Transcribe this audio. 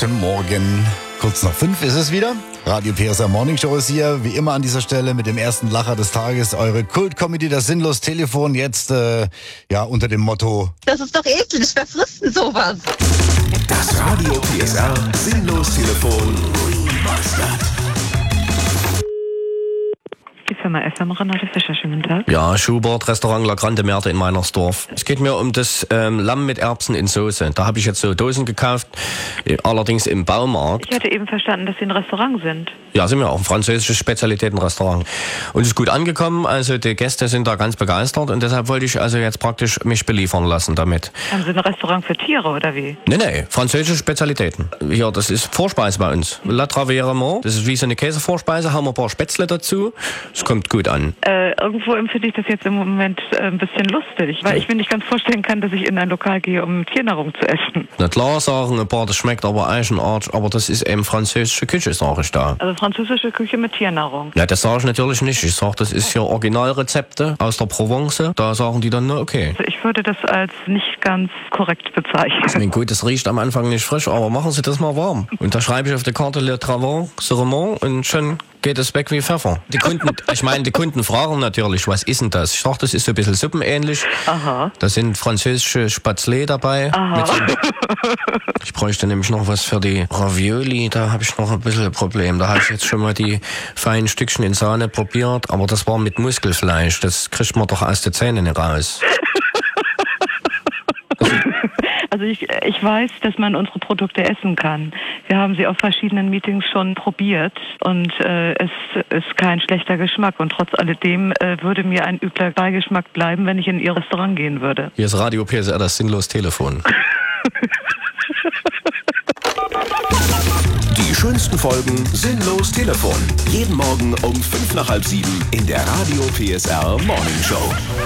Guten Morgen. Kurz nach 5 ist es wieder. Radio PSR Morning Show ist hier, wie immer an dieser Stelle mit dem ersten Lacher des Tages. Eure Kult-Comedy, das Sinnlos-Telefon, jetzt unter dem Motto: Das ist doch eklig, wer frisst denn sowas? Das Radio PSR Sinnlos-Telefon Remastered. Die Firma FM, Renate Fischer, schönen Tag. Ja, Schubert, Restaurant La Grande Merte in Meinersdorf. Es geht mir um das Lamm mit Erbsen in Soße. Da habe ich jetzt so Dosen gekauft, allerdings im Baumarkt. Ich hatte eben verstanden, dass Sie ein Restaurant sind. Ja, sind wir auch, ein französisches Spezialitätenrestaurant. Und es ist gut angekommen, also die Gäste sind da ganz begeistert und deshalb wollte ich also jetzt praktisch mich beliefern lassen damit. Haben Sie ein Restaurant für Tiere oder wie? Nee, französische Spezialitäten. Ja, das ist Vorspeise bei uns. La Traversement, das ist wie so eine Käsevorspeise, haben wir ein paar Spätzle dazu. Es kommt gut an. Irgendwo empfinde ich das jetzt im Moment ein bisschen lustig, weil ich mir nicht ganz vorstellen kann, dass ich in ein Lokal gehe, um Tiernahrung zu essen. Na klar sagen ein paar, das schmeckt aber Eichenart, aber das ist eben französische Küche, sage ich da. Also französische Küche mit Tiernahrung. Ja, das sage ich natürlich nicht. Ich sage, das ist hier Originalrezepte aus der Provence. Da sagen die dann, na okay. Also ich würde das als nicht ganz korrekt bezeichnen. Ich meine, gut, das riecht am Anfang nicht frisch, aber machen Sie das mal warm. Und da schreibe ich auf der Karte Le Traversement und schon geht es weg wie Pfeffer. Die Kunden fragen natürlich, was ist denn das? Ich sage, das ist so ein bisschen suppenähnlich. Aha. Da sind französische Spätzle dabei. Ich bräuchte nämlich noch was für die Ravioli. Da habe ich noch ein bisschen ein Problem. Da habe ich jetzt schon mal die feinen Stückchen in Sahne probiert, aber das war mit Muskelfleisch. Das kriegt man doch aus den Zähnen nicht raus. Also ich weiß, dass man unsere Produkte essen kann. Wir haben sie auf verschiedenen Meetings schon probiert und es ist kein schlechter Geschmack. Und trotz alledem würde mir ein übler Beigeschmack bleiben, wenn ich in Ihr Restaurant gehen würde. Hier ist Radio PSR, das Sinnlos-Telefon. Die schönsten Folgen Sinnlos-Telefon. Jeden Morgen um 5 nach halb 7 in der Radio PSR Morning Show.